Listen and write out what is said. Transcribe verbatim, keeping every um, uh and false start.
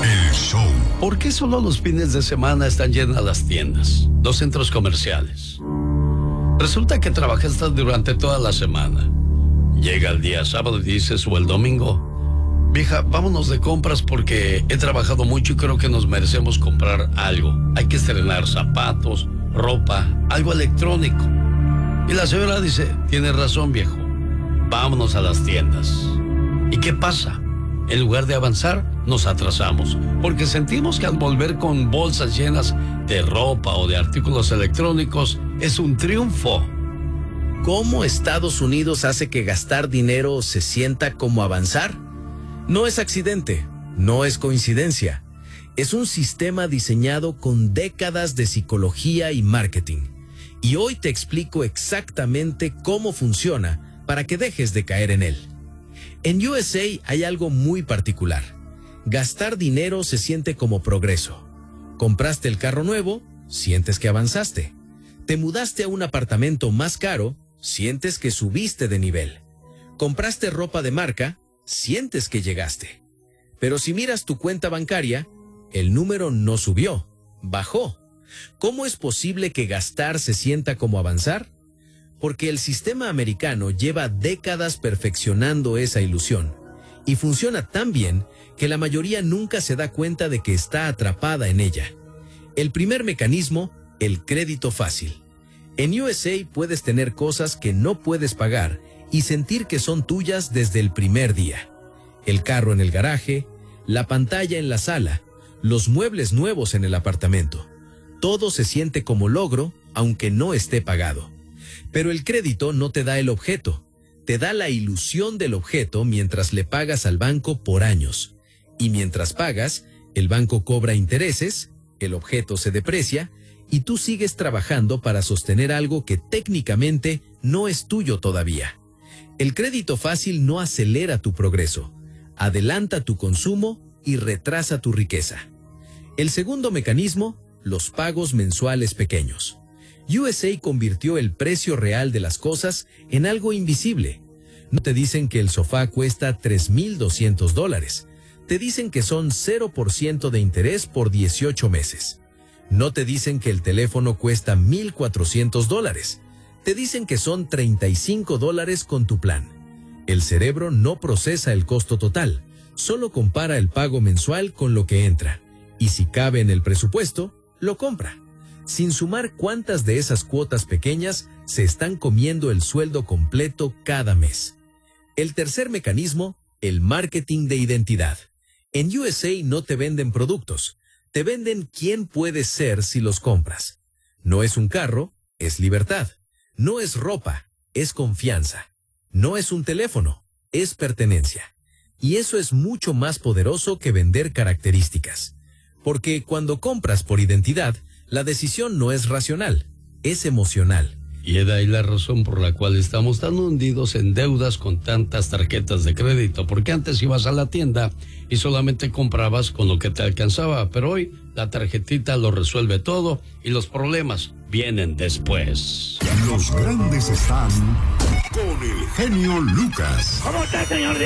El show. ¿Por qué solo los fines de semana están llenas las tiendas, los centros comerciales? Resulta que trabajaste durante toda la semana. Llega el día sábado y dices, o el domingo, vieja, vámonos de compras porque he trabajado mucho y creo que nos merecemos comprar algo. Hay que estrenar zapatos, ropa, algo electrónico. Y la señora dice, tienes razón, viejo, vámonos a las tiendas. ¿Y qué pasa? En lugar de avanzar, nos atrasamos, porque sentimos que al volver con bolsas llenas de ropa o de artículos electrónicos es un triunfo. ¿Cómo Estados Unidos hace que gastar dinero se sienta como avanzar? No es accidente, no es coincidencia. Es un sistema diseñado con décadas de psicología y marketing. Y hoy te explico exactamente cómo funciona para que dejes de caer en él. En U S A hay algo muy particular. Gastar dinero se siente como progreso. Compraste el carro nuevo, sientes que avanzaste. Te mudaste a un apartamento más caro, sientes que subiste de nivel. Compraste ropa de marca, sientes que llegaste. Pero si miras tu cuenta bancaria, el número no subió, bajó. ¿Cómo es posible que gastar se sienta como avanzar? Porque el sistema americano lleva décadas perfeccionando esa ilusión y funciona tan bien que la mayoría nunca se da cuenta de que está atrapada en ella. El primer mecanismo, el crédito fácil. En U S A puedes tener cosas que no puedes pagar y sentir que son tuyas desde el primer día. El carro en el garaje, la pantalla en la sala, los muebles nuevos en el apartamento. Todo se siente como logro, aunque no esté pagado. Pero el crédito no te da el objeto, te da la ilusión del objeto mientras le pagas al banco por años. Y mientras pagas, el banco cobra intereses, el objeto se deprecia y tú sigues trabajando para sostener algo que técnicamente no es tuyo todavía. El crédito fácil no acelera tu progreso, adelanta tu consumo y retrasa tu riqueza. El segundo mecanismo, los pagos mensuales pequeños. U S A convirtió el precio real de las cosas en algo invisible. No te dicen que el sofá cuesta tres mil doscientos dólares. Te dicen que son cero por ciento de interés por dieciocho meses. No te dicen que el teléfono cuesta mil cuatrocientos dólares. Te dicen que son treinta y cinco dólares con tu plan. El cerebro no procesa el costo total, solo compara el pago mensual con lo que entra. Y si cabe en el presupuesto, lo compra. Sin sumar cuántas de esas cuotas pequeñas se están comiendo el sueldo completo cada mes. El tercer mecanismo, el marketing de identidad. En U S A no te venden productos, te venden quién puedes ser si los compras. No es un carro, es libertad. No es ropa, es confianza. No es un teléfono, es pertenencia. Y eso es mucho más poderoso que vender características. Porque cuando compras por identidad, la decisión no es racional, es emocional. Y es de ahí la razón por la cual estamos tan hundidos en deudas con tantas tarjetas de crédito. Porque antes ibas a la tienda y solamente comprabas con lo que te alcanzaba. Pero hoy la tarjetita lo resuelve todo y los problemas vienen después. Los grandes están con el genio Lucas. ¿Cómo está, señor?